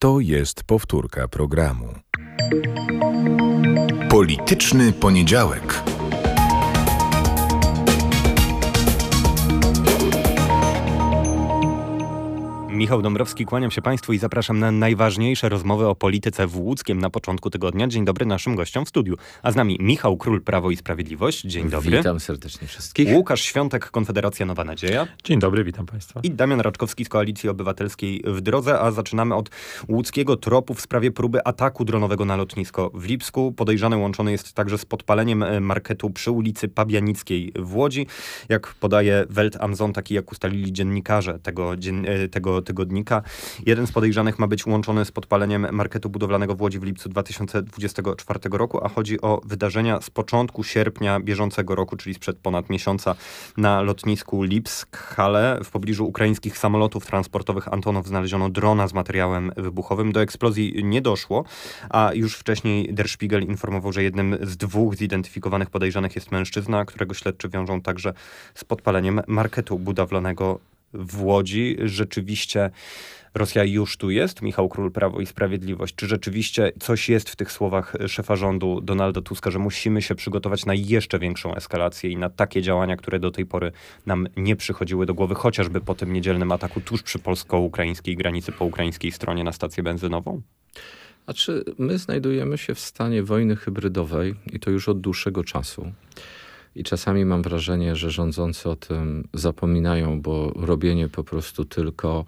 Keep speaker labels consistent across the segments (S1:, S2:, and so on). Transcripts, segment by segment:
S1: To jest powtórka programu. Polityczny poniedziałek.
S2: Michał Dąbrowski, kłaniam się Państwu i zapraszam na najważniejsze rozmowy o polityce w Łódzkiem na początku tygodnia. Dzień dobry naszym gościom w studiu. A z nami Michał Król, Prawo i Sprawiedliwość. Dzień dobry.
S3: Witam serdecznie wszystkich.
S2: Łukasz Świątek, Konfederacja Nowa Nadzieja.
S4: Dzień dobry, witam Państwa.
S2: I Damian Raczkowski z Koalicji Obywatelskiej w drodze, a zaczynamy od łódzkiego tropu w sprawie próby ataku dronowego na lotnisko w Lipsku. Podejrzany łączony jest także z podpaleniem marketu przy ulicy Pabianickiej w Łodzi. Jak podaje Welt am Sonntag i jak ustalili dziennikarze tego tygodnika. Jeden z podejrzanych ma być łączony z podpaleniem marketu budowlanego w Łodzi w lipcu 2024 roku, a chodzi o wydarzenia z początku sierpnia bieżącego roku, czyli sprzed ponad miesiąca na lotnisku Lipsk-Hale. W pobliżu ukraińskich samolotów transportowych Antonow znaleziono drona z materiałem wybuchowym. Do eksplozji nie doszło, a już wcześniej Der Spiegel informował, że jednym z dwóch zidentyfikowanych podejrzanych jest mężczyzna, którego śledczy wiążą także z podpaleniem marketu budowlanego w Łodzi. Rzeczywiście Rosja już tu jest? Michał Król, Prawo i Sprawiedliwość. Czy rzeczywiście coś jest w tych słowach szefa rządu Donalda Tuska, że musimy się przygotować na jeszcze większą eskalację i na takie działania, które do tej pory nam nie przychodziły do głowy, chociażby po tym niedzielnym ataku tuż przy polsko-ukraińskiej granicy po ukraińskiej stronie na stację benzynową?
S3: Znaczy, my znajdujemy się w stanie wojny hybrydowej i to już od dłuższego czasu. I czasami mam wrażenie, że rządzący o tym zapominają, bo robienie po prostu tylko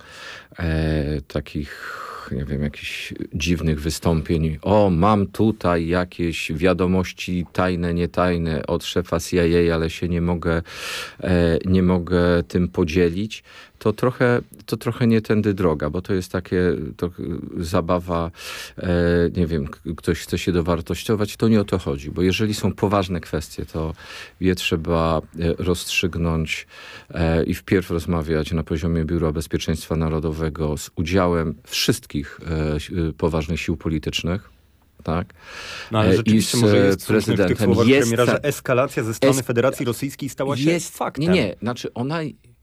S3: takich, nie wiem, jakichś dziwnych wystąpień. O, mam tutaj jakieś wiadomości tajne, nietajne od szefa CIA, ale się nie mogę tym podzielić. To trochę nie tędy droga, bo to jest zabawa, nie wiem, ktoś chce się dowartościować, to nie o to chodzi, bo jeżeli są poważne kwestie, to je trzeba rozstrzygnąć i wpierw rozmawiać na poziomie Biura Bezpieczeństwa Narodowego z udziałem wszystkich poważnych sił politycznych. Tak.
S2: No ale rzeczywiście może jest prezydentem. W tych słowach premiera, że eskalacja ze strony Federacji Rosyjskiej stała się faktem.
S3: Nie, znaczy ona...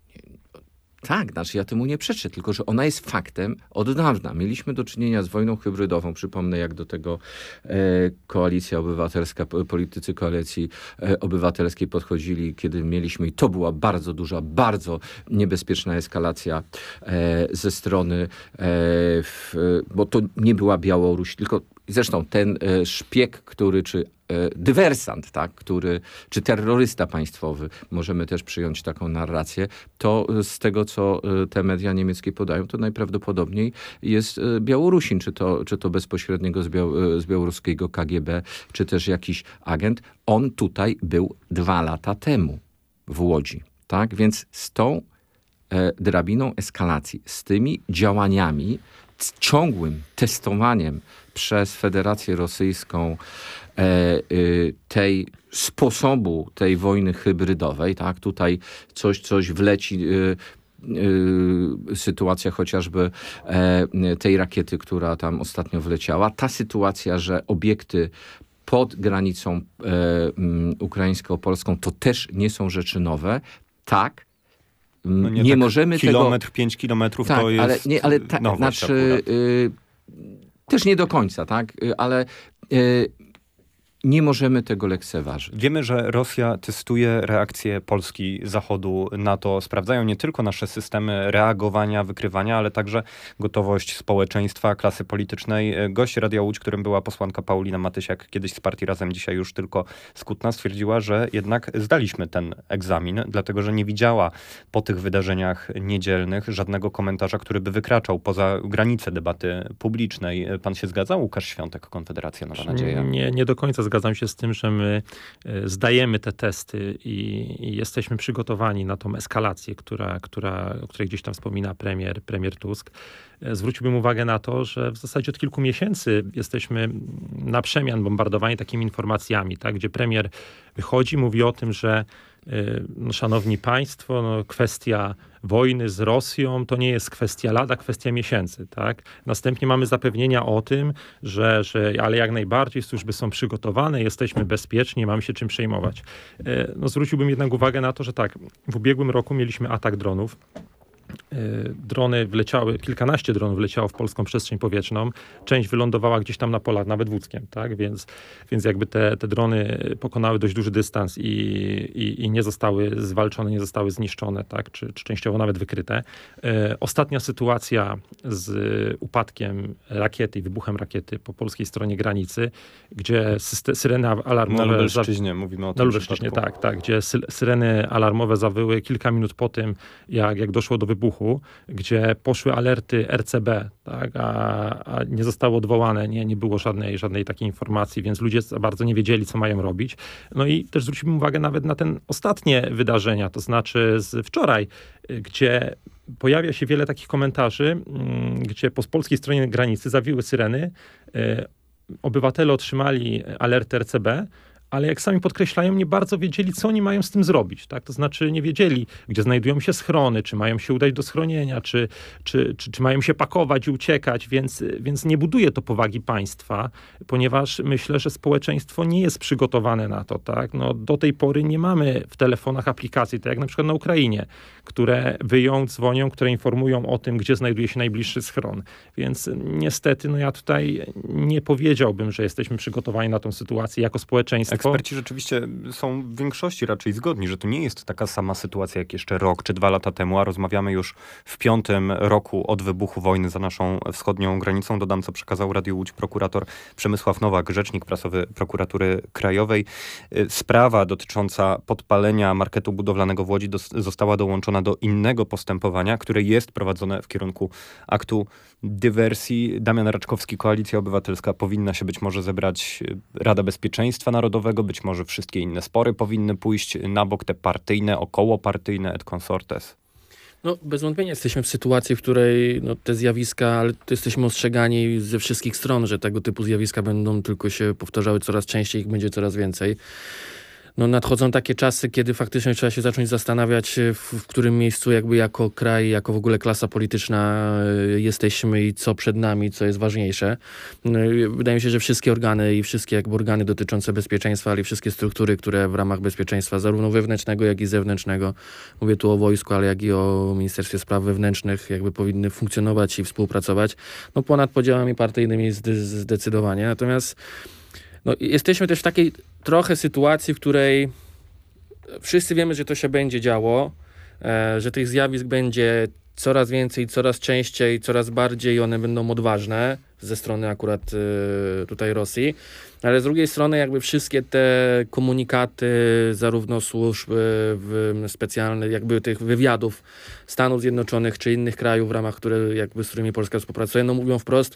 S3: Tak, znaczy ja temu nie przeczę, tylko że ona jest faktem od dawna. Mieliśmy do czynienia z wojną hybrydową. Przypomnę, jak do tego Koalicja Obywatelska, politycy Koalicji Obywatelskiej podchodzili, kiedy mieliśmy, i to była bardzo duża, bardzo niebezpieczna eskalacja ze strony, bo to nie była Białoruś, tylko zresztą ten szpieg, dywersant, tak, czy terrorysta państwowy, możemy też przyjąć taką narrację, to z tego, co te media niemieckie podają, to najprawdopodobniej jest Białorusin, czy to bezpośredniego z białoruskiego KGB, czy też jakiś agent. On tutaj był 2 lata temu w Łodzi, tak, więc z tą drabiną eskalacji, z tymi działaniami, z ciągłym testowaniem przez Federację Rosyjską sposobu tej wojny hybrydowej, tak, tutaj coś wleci, sytuacja chociażby tej rakiety, która tam ostatnio wleciała, ta sytuacja, że obiekty pod granicą ukraińsko-polską to też nie są rzeczy nowe, tak.
S2: No nie tak
S3: możemy
S2: kilometr, 5 kilometrów
S3: tak,
S2: to jest
S3: nowość też nie do końca, tak, ale nie możemy tego lekceważyć.
S2: Wiemy, że Rosja testuje reakcję Polski, Zachodu na to. Sprawdzają nie tylko nasze systemy reagowania, wykrywania, ale także gotowość społeczeństwa, klasy politycznej. Gość Radia Łódź, którym była posłanka Paulina Matysiak, kiedyś z Partii Razem, dzisiaj już tylko z Kutna, stwierdziła, że jednak zdaliśmy ten egzamin, dlatego że nie widziała po tych wydarzeniach niedzielnych żadnego komentarza, który by wykraczał poza granice debaty publicznej. Pan się zgadza? Łukasz Świątek, Konfederacja Nowa Nadzieja.
S4: Nie do końca zgadzam się z tym, że my zdajemy te testy i jesteśmy przygotowani na tą eskalację, o której gdzieś tam wspomina premier Tusk. Zwróciłbym uwagę na to, że w zasadzie od kilku miesięcy jesteśmy na przemian bombardowani takimi informacjami, tak, gdzie premier wychodzi, mówi o tym, że szanowni państwo, kwestia wojny z Rosją to nie jest kwestia lada, kwestia miesięcy, tak? Następnie mamy zapewnienia o tym, że ale jak najbardziej służby są przygotowane, jesteśmy bezpieczni, mamy się czym przejmować. Zwróciłbym jednak uwagę na to, że tak, w ubiegłym roku mieliśmy atak dronów. drony wleciały, kilkanaście dronów wleciało w polską przestrzeń powietrzną. Część wylądowała gdzieś tam na polach, nawet w Łódzkiem, tak? Więc jakby te drony pokonały dość duży dystans i nie zostały zwalczone, nie zostały zniszczone, tak? Czy częściowo nawet wykryte. Ostatnia sytuacja z upadkiem rakiety i wybuchem rakiety po polskiej stronie granicy, gdzie syreny alarmowe...
S2: Na Lubelszczyźnie mówimy o tym.
S4: Na Lubelszczyźnie, tak, gdzie syreny alarmowe zawyły kilka minut po tym, jak doszło do wybuchu, gdzie poszły alerty RCB, tak, a nie zostało odwołane, nie było żadnej takiej informacji, więc ludzie za bardzo nie wiedzieli, co mają robić. No i też zwróćmy uwagę nawet na te ostatnie wydarzenia, to znaczy z wczoraj, gdzie pojawia się wiele takich komentarzy, gdzie po polskiej stronie granicy zawiły syreny, obywatele otrzymali alert RCB, ale jak sami podkreślają, nie bardzo wiedzieli, co oni mają z tym zrobić. Tak? To znaczy nie wiedzieli, gdzie znajdują się schrony, czy mają się udać do schronienia, czy mają się pakować i uciekać, więc nie buduje to powagi państwa, ponieważ myślę, że społeczeństwo nie jest przygotowane na to. Tak? No, do tej pory nie mamy w telefonach aplikacji, tak jak na przykład na Ukrainie, które dzwonią, które informują o tym, gdzie znajduje się najbliższy schron. Więc niestety, ja tutaj nie powiedziałbym, że jesteśmy przygotowani na tą sytuację jako społeczeństwo.
S2: Eksperci rzeczywiście są w większości raczej zgodni, że to nie jest taka sama sytuacja jak jeszcze rok czy 2 lata temu, a rozmawiamy już w 5. roku od wybuchu wojny za naszą wschodnią granicą. Dodam, co przekazał Radiu Łódź prokurator Przemysław Nowak, rzecznik prasowy Prokuratury Krajowej. Sprawa dotycząca podpalenia marketu budowlanego w Łodzi została dołączona do innego postępowania, które jest prowadzone w kierunku aktu dywersji. Damian Raczkowski, Koalicja Obywatelska, powinna się być może zebrać Rada Bezpieczeństwa Narodowego, być może wszystkie inne spory powinny pójść na bok, te partyjne, okołopartyjne et consortes.
S5: No, bez wątpienia jesteśmy w sytuacji, w której te zjawiska, ale jesteśmy ostrzegani ze wszystkich stron, że tego typu zjawiska będą tylko się powtarzały coraz częściej, ich będzie coraz więcej. Nadchodzą takie czasy, kiedy faktycznie trzeba się zacząć zastanawiać, w którym miejscu jakby jako kraj, jako w ogóle klasa polityczna jesteśmy i co przed nami, co jest ważniejsze. Wydaje mi się, że wszystkie organy i wszystkie jakby organy dotyczące bezpieczeństwa, ale i wszystkie struktury, które w ramach bezpieczeństwa zarówno wewnętrznego, jak i zewnętrznego, mówię tu o wojsku, ale jak i o Ministerstwie Spraw Wewnętrznych, jakby powinny funkcjonować i współpracować. Ponad podziałami partyjnymi zdecydowanie. Natomiast jesteśmy też w takiej trochę sytuacji, w której wszyscy wiemy, że to się będzie działo, że tych zjawisk będzie coraz więcej, coraz częściej, coraz bardziej, one będą odważne ze strony akurat tutaj Rosji, ale z drugiej strony jakby wszystkie te komunikaty zarówno służb specjalnych, jakby tych wywiadów Stanów Zjednoczonych czy innych krajów w ramach z którymi Polska współpracuje, mówią wprost,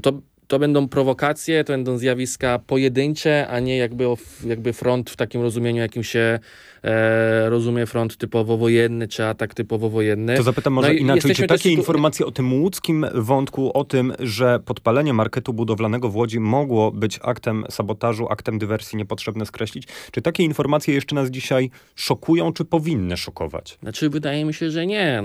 S5: to będą prowokacje, to będą zjawiska pojedyncze, a nie jakby front w takim rozumieniu, jakim się rozumie front typowo wojenny, czy atak typowo wojenny.
S2: To zapytam może inaczej, czy takie informacje o tym łódzkim wątku, o tym, że podpalenie marketu budowlanego w Łodzi mogło być aktem sabotażu, aktem dywersji, niepotrzebne skreślić, czy takie informacje jeszcze nas dzisiaj szokują, czy powinny szokować?
S5: Wydaje mi się, że nie.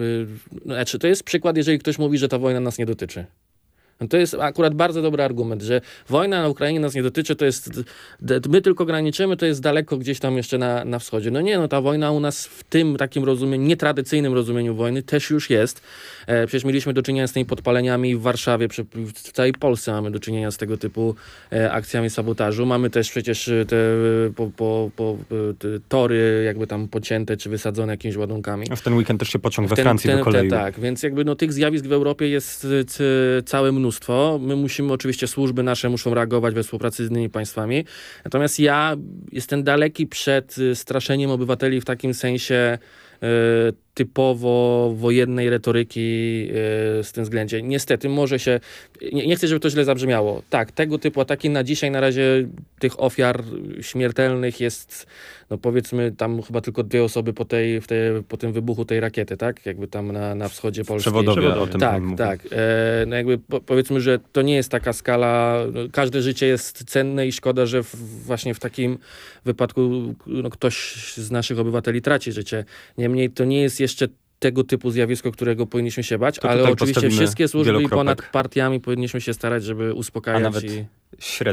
S5: To jest przykład, jeżeli ktoś mówi, że ta wojna nas nie dotyczy. To jest akurat bardzo dobry argument, że wojna na Ukrainie nas nie dotyczy, my tylko graniczymy, to jest daleko gdzieś tam jeszcze na wschodzie. Ta wojna u nas w tym takim rozumieniu, nietradycyjnym rozumieniu wojny też już jest. Przecież mieliśmy do czynienia z tymi podpaleniami w Warszawie, w całej Polsce mamy do czynienia z tego typu akcjami sabotażu. Mamy też przecież te tory jakby tam pocięte, czy wysadzone jakimiś ładunkami.
S2: W ten weekend też się pociąg we Francji wykoleił.
S5: Tak, więc tych zjawisk w Europie jest całe mnóstwo. My oczywiście służby nasze muszą reagować we współpracy z innymi państwami. Natomiast ja jestem daleki przed straszeniem obywateli w takim sensie typowo wojennej retoryki z tym względzie. Niestety może się, nie chcę, żeby to źle zabrzmiało. Tak, tego typu ataki na dzisiaj na razie tych ofiar śmiertelnych jest powiedzmy tam chyba tylko 2 osoby po tym wybuchu tej rakiety, tak? Jakby tam na wschodzie Polski.
S2: Przewodowie o tym
S5: Tak. Powiedzmy, że to nie jest taka skala, każde życie jest cenne i szkoda, że właśnie w takim wypadku ktoś z naszych obywateli traci życie. Niemniej to nie jest jeszcze tego typu zjawisko, którego powinniśmy się bać, ale oczywiście wszystkie służby i ponad partiami powinniśmy się starać, żeby uspokajać.
S2: A nawet średnik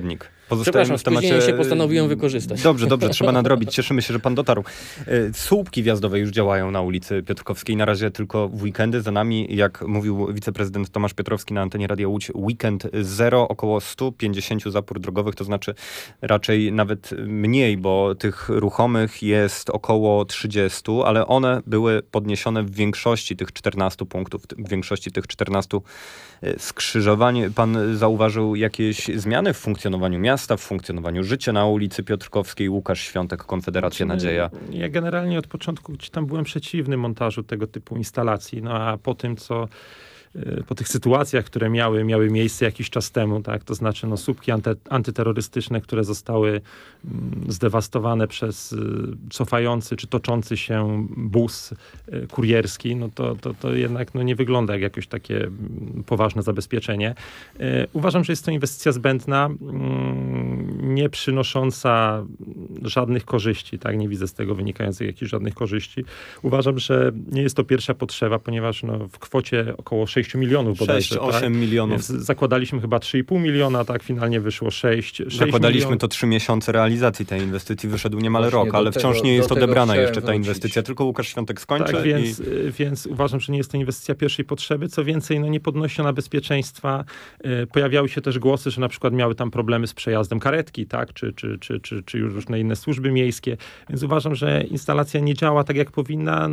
S5: Przepraszam,
S2: w temacie...
S5: spóźnienie się postanowiłem wykorzystać.
S2: Dobrze, trzeba nadrobić. Cieszymy się, że pan dotarł. Słupki wjazdowe już działają na ulicy Piotrkowskiej. Na razie tylko w weekendy. Za nami, jak mówił wiceprezydent Tomasz Piotrowski na antenie Radia Łódź, weekend zero, około 150 zapór drogowych, to znaczy raczej nawet mniej, bo tych ruchomych jest około 30, ale one były podniesione w większości tych 14 punktów, w większości tych 14 skrzyżowań. Pan zauważył jakieś zmiany w funkcjonowaniu miasta, w funkcjonowaniu życia na ulicy Piotrkowskiej? Łukasz Świątek, Konfederacja Nadzieja.
S4: Ja generalnie od początku gdzieś tam byłem przeciwny montażu tego typu instalacji, no a po tym, po tych sytuacjach, które miały miejsce jakiś czas temu, tak, to znaczy słupki antyterrorystyczne, które zostały zdewastowane przez cofający czy toczący się bus kurierski, no to jednak nie wygląda jak jakoś takie poważne zabezpieczenie. Uważam, że jest to inwestycja zbędna, nie przynosząca żadnych korzyści, tak, nie widzę z tego wynikających jakichś żadnych korzyści. Uważam, że nie jest to pierwsza potrzeba, ponieważ w kwocie około 6 milionów bodajże.
S2: 6-8 milionów.
S4: Więc zakładaliśmy chyba 3,5 miliona, tak, finalnie wyszło 6
S2: Zakładaliśmy to 3 miesiące realizacji tej inwestycji, wyszedł niemal
S3: Właśnie
S2: rok, ale wciąż nie jest odebrana jeszcze ta inwestycja, tylko Łukasz Świątek skończy.
S4: Tak, więc uważam, że nie jest to inwestycja pierwszej potrzeby. Co więcej, nie podnosi ona bezpieczeństwa. Pojawiały się też głosy, że na przykład miały tam problemy z przejazdem karetki, tak, czy już różne inne służby miejskie. Więc uważam, że instalacja nie działa tak, jak powinna.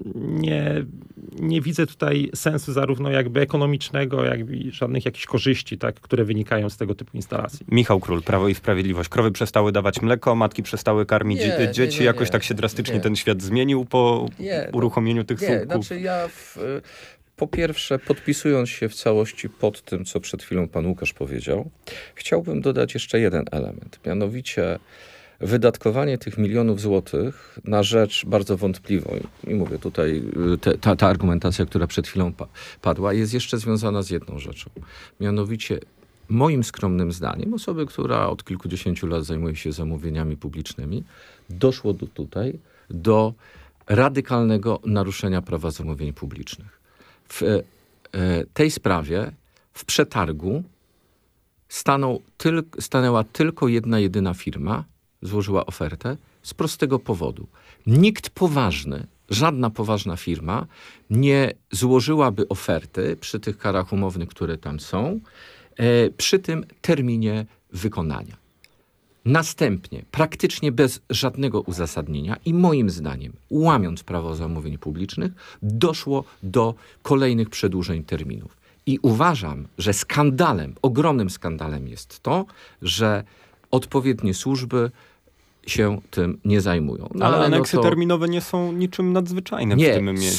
S4: Nie widzę tutaj sensu zarówno jakby ekonomicznego, jak i żadnych jakichś korzyści, tak, które wynikają z tego typu instalacji.
S2: Michał Król, Prawo i Sprawiedliwość. Krowy przestały dawać mleko, matki przestały karmić dzieci. Jakoś tak się drastycznie ten świat zmienił po uruchomieniu tych słupków.
S3: Znaczy po pierwsze, podpisując się w całości pod tym, co przed chwilą pan Łukasz powiedział, chciałbym dodać jeszcze jeden element. Mianowicie wydatkowanie tych milionów złotych na rzecz bardzo wątpliwą, i mówię tutaj, ta argumentacja, która przed chwilą padła, jest jeszcze związana z jedną rzeczą. Mianowicie, moim skromnym zdaniem, osoby, która od kilkudziesięciu lat zajmuje się zamówieniami publicznymi, doszło tutaj do radykalnego naruszenia prawa zamówień publicznych. W tej sprawie, w przetargu, stanęła tylko jedna, jedyna firma, złożyła ofertę z prostego powodu. Nikt poważny, żadna poważna firma nie złożyłaby oferty przy tych karach umownych, które tam są, przy tym terminie wykonania. Następnie, praktycznie bez żadnego uzasadnienia i moim zdaniem, łamiąc prawo zamówień publicznych, doszło do kolejnych przedłużeń terminów. I uważam, że ogromnym skandalem jest to, że odpowiednie służby się tym nie zajmują.
S2: Ale aneksy terminowe nie są niczym nadzwyczajnym w tym mieście.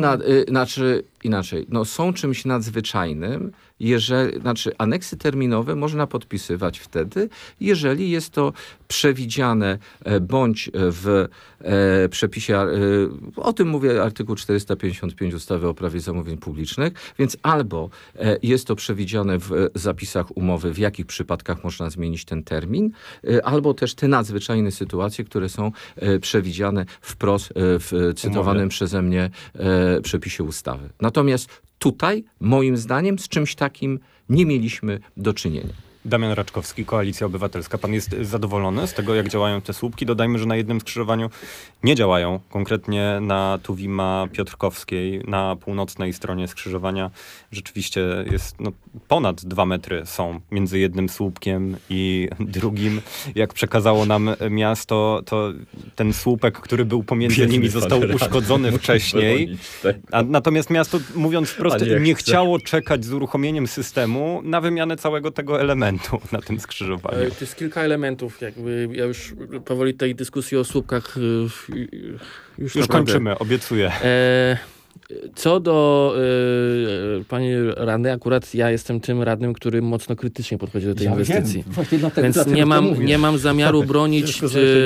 S3: Są czymś nadzwyczajnym, aneksy terminowe można podpisywać wtedy, jeżeli jest to przewidziane bądź w przepisie, o tym mówię artykuł 455 ustawy o prawie zamówień publicznych, więc albo jest to przewidziane w zapisach umowy, w jakich przypadkach można zmienić ten termin, albo też te nadzwyczajne sytuacje, które są przewidziane wprost w cytowanym przeze mnie przepisie ustawy. Natomiast tutaj, moim zdaniem, z czymś takim nie mieliśmy do czynienia.
S2: Damian Raczkowski, Koalicja Obywatelska. Pan jest zadowolony z tego, jak działają te słupki? Dodajmy, że na jednym skrzyżowaniu nie działają. Konkretnie na Tuwima Piotrkowskiej, na północnej stronie skrzyżowania rzeczywiście jest ponad 2 metry są między jednym słupkiem i drugim. Jak przekazało nam miasto, to ten słupek, który był pomiędzy nimi, został uszkodzony wcześniej. Natomiast miasto, mówiąc wprost, nie chciało czekać z uruchomieniem systemu na wymianę całego tego elementu na tym skrzyżowaniu.
S5: To jest kilka elementów. Ja już powoli tej dyskusji o słupkach już
S2: kończymy, obiecuję.
S5: Co do pani radnej, akurat ja jestem tym radnym, który mocno krytycznie podchodzi do tej inwestycji. Więc nie mam zamiaru bronić.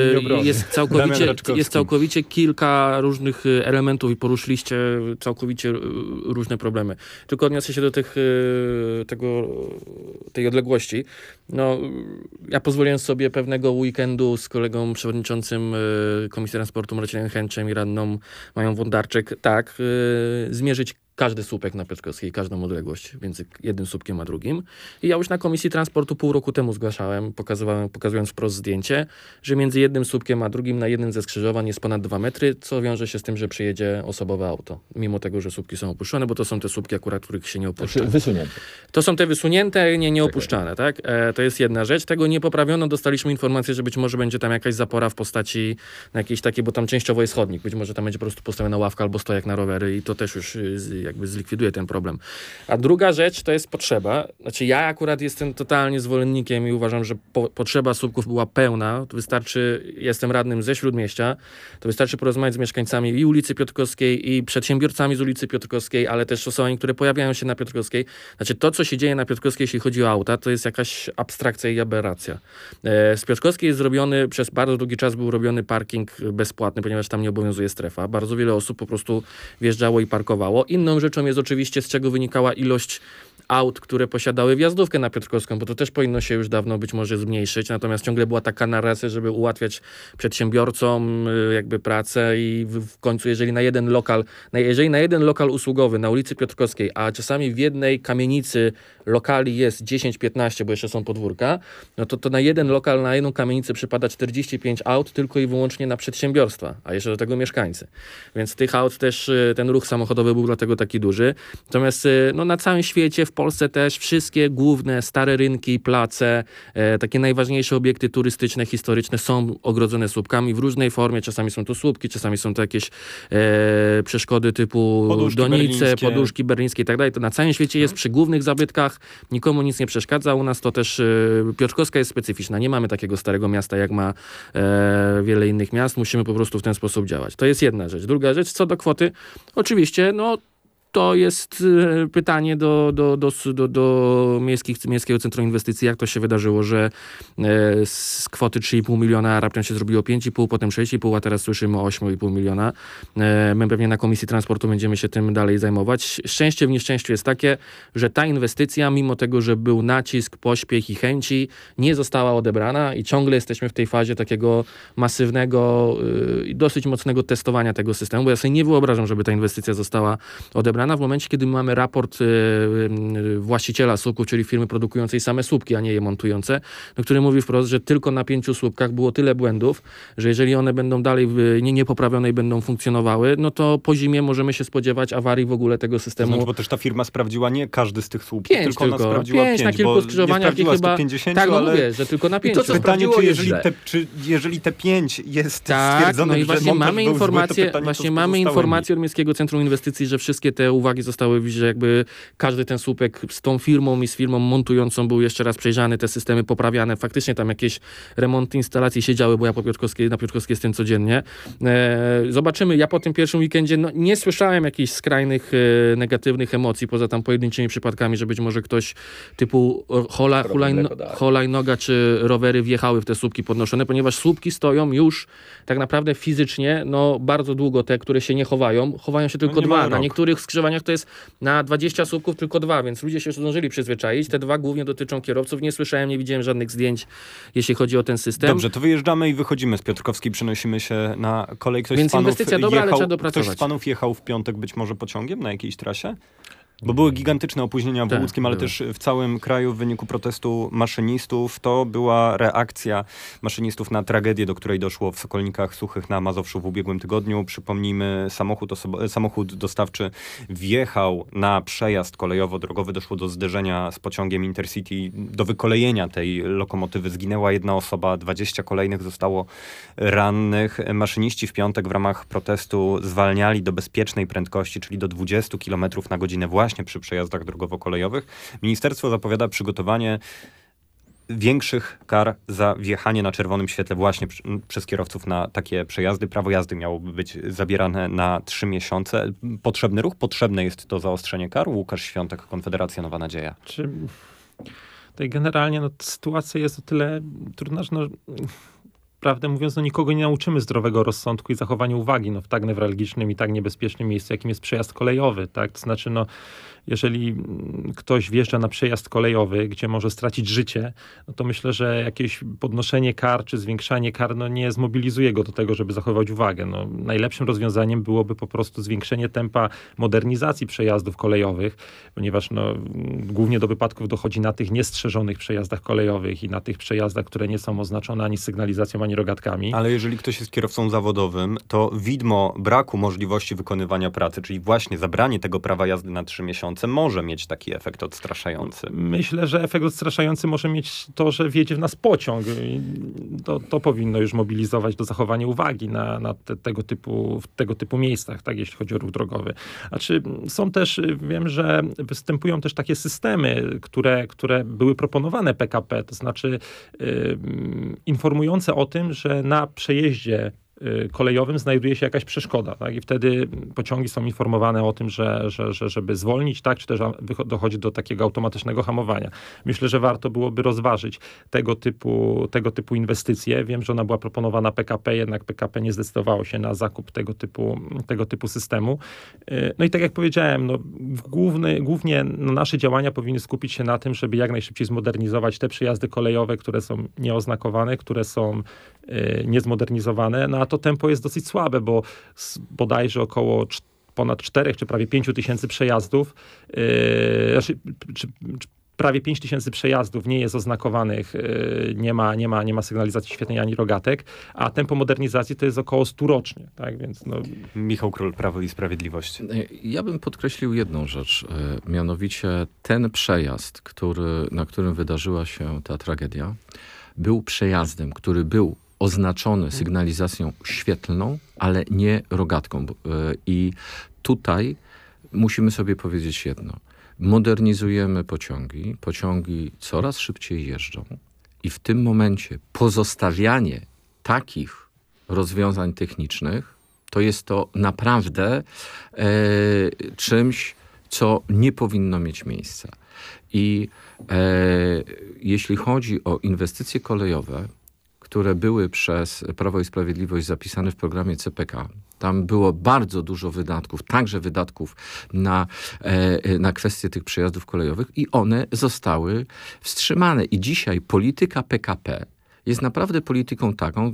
S5: Jest całkowicie kilka różnych elementów i poruszyliście całkowicie różne problemy. Tylko odniosę się do tej odległości. Ja pozwoliłem sobie pewnego weekendu z kolegą przewodniczącym Komisji Transportu Marcinem Chęczem i radną Mają Wądarczyk, zmierzyć każdy słupek na Piotrkowskiej, każdą odległość między jednym słupkiem a drugim. I ja już na Komisji Transportu pół roku temu zgłaszałem, pokazując wprost zdjęcie, że między jednym słupkiem a drugim na jednym ze skrzyżowań jest ponad 2 metry, co wiąże się z tym, że przyjedzie osobowe auto. Mimo tego, że słupki są opuszczone, bo to są te słupki akurat, których się nie opuszcza.
S3: Wysunięte.
S5: To są te wysunięte, nie opuszczane, tak? To jest jedna rzecz. Tego nie poprawiono. Dostaliśmy informację, że być może będzie tam jakaś zapora w postaci jakiejś takiej, bo tam częściowo jest chodnik. Być może tam będzie po prostu postawiona ławka albo stojak na rowery i to też już jakby zlikwiduje ten problem. A druga rzecz to jest potrzeba. Znaczy ja akurat jestem totalnie zwolennikiem i uważam, że potrzeba słupków była pełna. To wystarczy, jestem radnym ze Śródmieścia, to wystarczy porozmawiać z mieszkańcami i ulicy Piotrkowskiej i przedsiębiorcami z ulicy Piotrkowskiej, ale też osobami, które pojawiają się na Piotrkowskiej. Znaczy to, co się dzieje na Piotrkowskiej, jeśli chodzi o auta, to jest jakaś abstrakcja i aberracja. Z Piotrkowskiej jest zrobiony, przez bardzo długi czas był robiony parking bezpłatny, ponieważ tam nie obowiązuje strefa. Bardzo wiele osób po prostu wjeżdżało i parkowało. Inną rzeczą jest oczywiście, z czego wynikała ilość aut, które posiadały wjazdówkę na Piotrkowską, bo to też powinno się już dawno być może zmniejszyć, natomiast ciągle była taka narracja, żeby ułatwiać przedsiębiorcom jakby pracę i w końcu jeżeli na jeden lokal usługowy na ulicy Piotrkowskiej, a czasami w jednej kamienicy lokali jest 10-15, bo jeszcze są podwórka, no to na jeden lokal, na jedną kamienicę przypada 45 aut tylko i wyłącznie na przedsiębiorstwa, a jeszcze do tego mieszkańcy. Więc tych aut też ten ruch samochodowy był dlatego taki duży. Natomiast no, na całym świecie, w Polsce też wszystkie główne stare rynki, place, takie najważniejsze obiekty turystyczne, historyczne są ogrodzone słupkami w różnej formie. Czasami są to słupki, czasami są to jakieś przeszkody typu donice, poduszki berlińskie i tak dalej. To na całym świecie jest przy głównych zabytkach, nikomu nic nie przeszkadza. U nas to też Piotrkowska jest specyficzna. Nie mamy takiego starego miasta, jak ma wiele innych miast. Musimy po prostu w ten sposób działać. To jest jedna rzecz. Druga rzecz, co do kwoty, oczywiście, no to jest pytanie do Miejskiego Centrum Inwestycji, jak to się wydarzyło, że z kwoty 3,5 miliona raptem się zrobiło 5,5, potem 6,5, a teraz słyszymy o 8,5 miliona. My pewnie na Komisji Transportu będziemy się tym dalej zajmować. Szczęście w nieszczęściu jest takie, że ta inwestycja, mimo tego, że był nacisk, pośpiech i chęci, nie została odebrana i ciągle jesteśmy w tej fazie takiego masywnego i dosyć mocnego testowania tego systemu, bo ja sobie nie wyobrażam, żeby ta inwestycja została odebrana w momencie, kiedy mamy raport właściciela słupków, czyli firmy produkującej same słupki, a nie je montujące, no, który mówi wprost, że tylko na 5 słupkach było tyle błędów, że jeżeli one będą dalej niepoprawione i będą funkcjonowały, no to po zimie możemy się spodziewać awarii w ogóle tego systemu.
S2: Znaczy, bo też ta firma sprawdziła nie każdy z tych słupków, tylko ona sprawdziła 5
S5: na kilku skrzyżowaniach i chyba
S2: 150,
S5: tak, no
S2: ale
S5: mówię, że tylko na 5.
S3: to, co
S2: pytanie, czy jeżeli te 5 jest
S5: tak,
S2: stwierdzone,
S5: no i
S2: że
S5: właśnie
S2: montaż
S5: mamy
S2: był
S5: informację,
S2: zły, to pytanie,
S5: właśnie
S2: co z
S5: mamy
S2: pozostałymi?
S5: informację od Miejskiego Centrum Inwestycji, że wszystkie te uwagi zostały, że jakby każdy ten słupek z tą firmą i z firmą montującą był jeszcze raz przejrzany, te systemy poprawiane, faktycznie tam jakieś remonty instalacji się działy, bo ja na Piotrkowskiej jestem codziennie. Zobaczymy, ja po tym pierwszym weekendzie nie słyszałem jakichś skrajnych negatywnych emocji, poza tam pojedynczymi przypadkami, że być może ktoś typu hulajnoga czy rowery wjechały w te słupki podnoszone, ponieważ słupki stoją już tak naprawdę fizycznie, no bardzo długo te, które się nie chowają się tylko dwa. Na niektórych skrzyżowaniach to jest na 20 słupków tylko 2, więc ludzie się już zdążyli przyzwyczaić. Te 2 głównie dotyczą kierowców. Nie słyszałem, nie widziałem żadnych zdjęć, jeśli chodzi o ten system.
S2: Dobrze, to wyjeżdżamy i wychodzimy z Piotrkowskiej, przenosimy się na kolej.
S5: Więc inwestycja dobra, ale trzeba dopracować.
S2: Ktoś z panów jechał w piątek być może pociągiem na jakiejś trasie? Bo były gigantyczne opóźnienia w Łódzkiem, ale też w całym kraju w wyniku protestu maszynistów. To była reakcja maszynistów na tragedię, do której doszło w Sokolnikach Suchych na Mazowszu w ubiegłym tygodniu. Przypomnijmy, samochód dostawczy wjechał na przejazd kolejowo-drogowy. Doszło do zderzenia z pociągiem Intercity, do wykolejenia tej lokomotywy. Zginęła 1 osoba, 20 kolejnych zostało rannych. Maszyniści w piątek w ramach protestu zwalniali do bezpiecznej prędkości, czyli do 20 km na godzinę właśnie przy przejazdach drogowo-kolejowych. Ministerstwo zapowiada przygotowanie większych kar za wjechanie na czerwonym świetle właśnie przez kierowców na takie przejazdy. Prawo jazdy miałoby być zabierane na 3 miesiące. Potrzebny ruch? Potrzebne jest to zaostrzenie kar? Łukasz Świątek, Konfederacja Nowa Nadzieja.
S4: Tutaj generalnie sytuacja jest o tyle trudna, że prawdę mówiąc, nikogo nie nauczymy zdrowego rozsądku i zachowania uwagi w tak newralgicznym i tak niebezpiecznym miejscu, jakim jest przejazd kolejowy, tak? To znaczy, jeżeli ktoś wjeżdża na przejazd kolejowy, gdzie może stracić życie, to myślę, że jakieś podnoszenie kar czy zwiększanie kar nie zmobilizuje go do tego, żeby zachować uwagę. Najlepszym rozwiązaniem byłoby po prostu zwiększenie tempa modernizacji przejazdów kolejowych, ponieważ głównie do wypadków dochodzi na tych niestrzeżonych przejazdach kolejowych i na tych przejazdach, które nie są oznaczone ani sygnalizacją, ani rogatkami.
S2: Ale jeżeli ktoś jest kierowcą zawodowym, to widmo braku możliwości wykonywania pracy, czyli właśnie zabranie tego prawa jazdy na 3 miesiące, może mieć taki efekt odstraszający.
S4: Myślę, że efekt odstraszający może mieć to, że wjedzie w nas pociąg. To powinno już mobilizować do zachowania uwagi na tego typu miejscach, tak, jeśli chodzi o ruch drogowy. Są też, wiem, że występują też takie systemy, które były proponowane PKP, to znaczy informujące o tym, że na przejeździe kolejowym znajduje się jakaś przeszkoda, tak? I wtedy pociągi są informowane o tym, żeby zwolnić, tak? Czy też dochodzi do takiego automatycznego hamowania. Myślę, że warto byłoby rozważyć tego typu inwestycje. Wiem, że ona była proponowana PKP, jednak PKP nie zdecydowało się na zakup tego typu systemu. I tak jak powiedziałem, głównie nasze działania powinny skupić się na tym, żeby jak najszybciej zmodernizować te przejazdy kolejowe, które są nieoznakowane, które są niezmodernizowane, a to tempo jest dosyć słabe, bo bodajże około ponad 4 czy prawie 5 tysięcy przejazdów, prawie 5 tysięcy przejazdów nie jest oznakowanych, nie ma sygnalizacji świetlnej ani rogatek, a tempo modernizacji to jest około 100 rocznie. Tak? Więc
S2: Michał Król, Prawo i Sprawiedliwość.
S3: Ja bym podkreślił jedną rzecz, mianowicie ten przejazd, na którym wydarzyła się ta tragedia, był przejazdem, który był oznaczony sygnalizacją świetlną, ale nie rogatką. I tutaj musimy sobie powiedzieć jedno. Modernizujemy pociągi coraz szybciej jeżdżą i w tym momencie pozostawianie takich rozwiązań technicznych to jest to naprawdę czymś, co nie powinno mieć miejsca. I jeśli chodzi o inwestycje kolejowe, które były przez Prawo i Sprawiedliwość zapisane w programie CPK. Tam było bardzo dużo wydatków, także wydatków na kwestie tych przejazdów kolejowych i one zostały wstrzymane. I dzisiaj polityka PKP jest naprawdę polityką taką,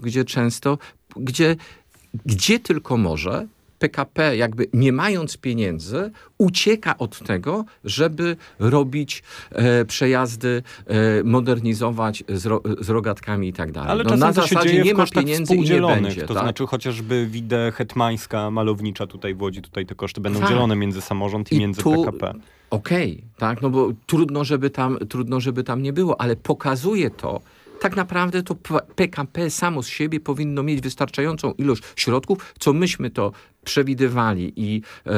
S3: gdzie tylko może, PKP jakby nie mając pieniędzy ucieka od tego, żeby robić przejazdy, modernizować z rogatkami i tak dalej.
S2: Ale czasem
S3: na
S2: to się
S3: zasadzie
S2: dzieje
S3: nie
S2: w
S3: ma
S2: kosztach
S3: pieniędzy i nie będzie.
S2: To
S3: tak?
S2: znaczy chociażby Widę Hetmańska, malownicza tutaj w Łodzi, tutaj te koszty będą
S3: tak.
S2: dzielone między samorząd i między PKP.
S3: Okej, tak, bo trudno, żeby tam nie było, ale pokazuje to, tak naprawdę to PKP samo z siebie powinno mieć wystarczającą ilość środków, co myśmy to przewidywali i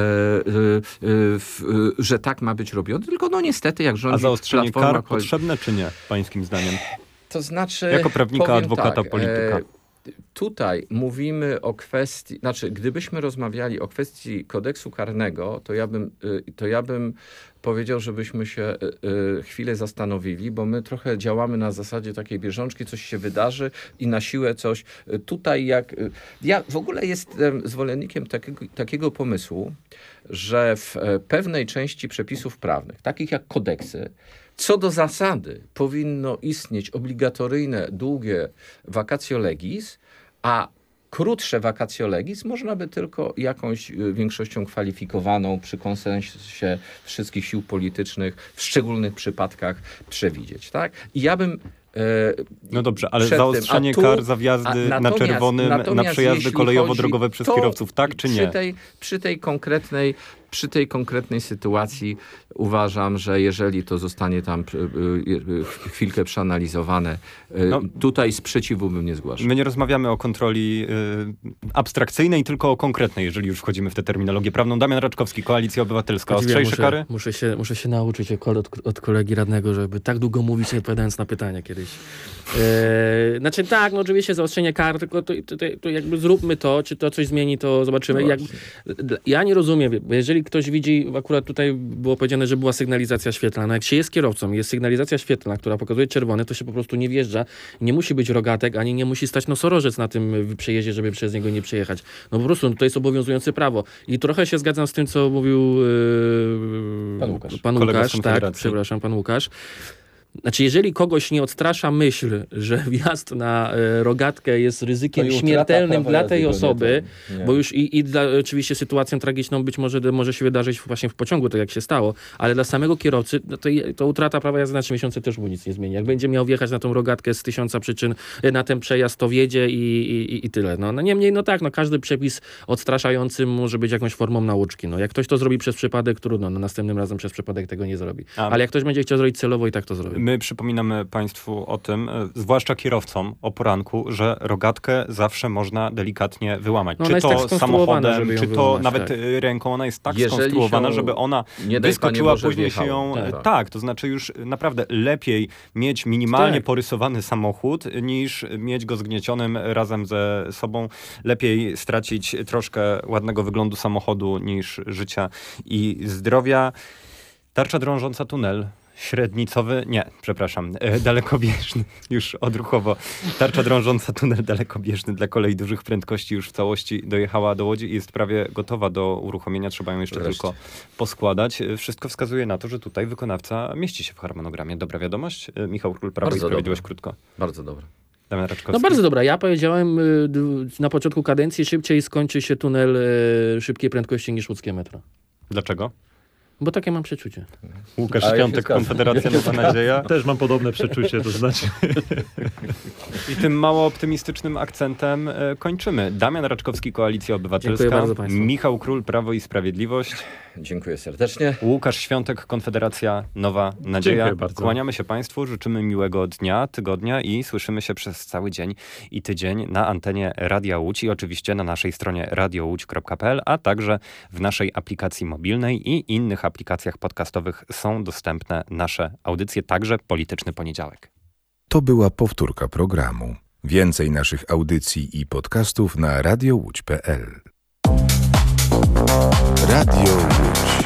S3: że tak ma być robione, tylko niestety jak rządzi
S2: zaostrzenie
S3: Platforma
S2: kar potrzebne czy nie, pańskim zdaniem?
S3: To znaczy...
S2: Jako prawnika, adwokata,
S3: tak,
S2: polityka.
S3: Tutaj mówimy o kwestii, gdybyśmy rozmawiali o kwestii kodeksu karnego, to ja bym powiedział, żebyśmy się chwilę zastanowili, bo my trochę działamy na zasadzie takiej bieżączki, coś się wydarzy i na siłę coś. Tutaj ja w ogóle jestem zwolennikiem takiego pomysłu, że w pewnej części przepisów prawnych, takich jak kodeksy, co do zasady powinno istnieć obligatoryjne, długie vacatio legis, a krótsze vacatio legis można by tylko jakąś większością kwalifikowaną przy konsensusie wszystkich sił politycznych w szczególnych przypadkach przewidzieć. Tak? I ja bym
S2: no dobrze, ale zaostrzenie kar za wjazdy na czerwonym, na przejazdy kolejowo-drogowe przez kierowców, tak czy nie?
S3: Przy tej konkretnej sytuacji uważam, że jeżeli to zostanie tam chwilkę przeanalizowane, tutaj sprzeciwu bym nie zgłaszał.
S2: My nie rozmawiamy o kontroli abstrakcyjnej, tylko o konkretnej, jeżeli już wchodzimy w tę terminologię prawną. Damian Raczkowski, Koalicja Obywatelska. Ostrzejsze kary?
S5: Muszę się nauczyć od kolegi radnego, żeby tak długo mówić, nie odpowiadając na pytania kiedyś. Oczywiście zaostrzenie kar, tylko to jakby zróbmy to, czy to coś zmieni, to zobaczymy. Ja nie rozumiem, bo jeżeli jeżeli ktoś widzi, akurat tutaj było powiedziane, że była sygnalizacja świetlna. Jak się jest kierowcą, jest sygnalizacja świetlna, która pokazuje czerwony, to się po prostu nie wjeżdża. Nie musi być rogatek, ani nie musi stać nosorożec na tym przejeździe, żeby przez niego nie przejechać. No po prostu to jest obowiązujące prawo. I trochę się zgadzam z tym, co mówił pan Łukasz. Tak, przepraszam, pan Łukasz. Znaczy, jeżeli kogoś nie odstrasza myśl, że wjazd na rogatkę jest ryzykiem śmiertelnym dla tej osoby, bo już i dla, oczywiście sytuacją tragiczną być może się wydarzyć właśnie w pociągu, tak jak się stało, ale dla samego kierowcy to utrata prawa jazdy na 3 miesiące też mu nic nie zmieni. Jak będzie miał wjechać na tą rogatkę z 1000 przyczyn, na ten przejazd, to wjedzie i tyle. No niemniej, każdy przepis odstraszający może być jakąś formą nauczki. No, jak ktoś to zrobi przez przypadek, trudno, następnym razem przez przypadek tego nie zrobi. Ale jak ktoś będzie chciał zrobić celowo, i tak to zrobi.
S2: My przypominamy Państwu o tym, zwłaszcza kierowcom o poranku, że rogatkę zawsze można delikatnie wyłamać. Czy to tak samochodem, czy to wyłamać, nawet ręką. Ona jest tak skonstruowana, żeby ona wyskoczyła, później się ją... Tak, to znaczy już naprawdę lepiej mieć minimalnie porysowany samochód, niż mieć go zgniecionym razem ze sobą. Lepiej stracić troszkę ładnego wyglądu samochodu niż życia i zdrowia. Tarcza drążąca tunel. Średnicowy, dalekobieżny, już odruchowo. Tarcza drążąca tunel dalekobieżny dla kolei dużych prędkości już w całości dojechała do Łodzi i jest prawie gotowa do uruchomienia. Trzeba ją jeszcze tylko poskładać. Wszystko wskazuje na to, że tutaj wykonawca mieści się w harmonogramie. Dobra wiadomość? Michał Król, Prawo i Sprawiedliwość, krótko.
S3: Bardzo dobra.
S2: Damian Raczkowski.
S5: No bardzo dobra. Ja powiedziałem na początku kadencji, szybciej skończy się tunel szybkiej prędkości niż łódzkie metro.
S2: Dlaczego?
S5: Bo takie mam przeczucie.
S2: Łukasz Świątek, Konfederacja Nowa Nadzieja.
S4: Też mam podobne przeczucie, to znaczy.
S2: I tym mało optymistycznym akcentem kończymy. Damian Raczkowski, Koalicja Obywatelska.
S5: Dziękuję bardzo Państwu.
S2: Michał Król, Prawo i Sprawiedliwość.
S3: Dziękuję serdecznie.
S2: Łukasz Świątek, Konfederacja Nowa Nadzieja.
S4: Dziękuję bardzo.
S2: Kłaniamy się Państwu, życzymy miłego dnia, tygodnia i słyszymy się przez cały dzień i tydzień na antenie Radia Łódź i oczywiście na naszej stronie radiołódź.pl, a także w naszej aplikacji mobilnej i innych aplikacjach podcastowych są dostępne nasze audycje, także Polityczny Poniedziałek.
S1: To była powtórka programu. Więcej naszych audycji i podcastów na radiołódź.pl. Radio Łódź.